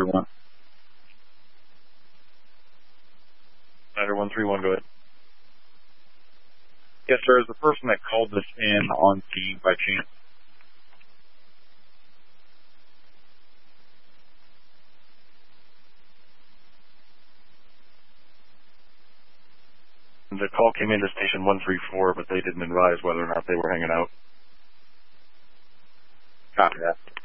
131. Schneider 131, go ahead. Yes, sir. Is the person that called this in on scene by chance? The call came into station 134, but they didn't advise whether or not they were hanging out. Copy that.